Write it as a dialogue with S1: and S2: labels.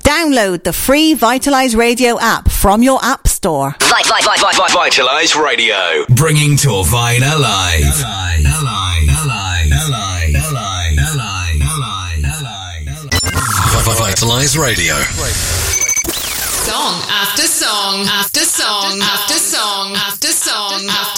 S1: Download the free Vitalise Radio app from your app store.
S2: Vitalise Radio, bringing Torvine alive. Vitalise Radio.
S3: Song after song after song after song after song after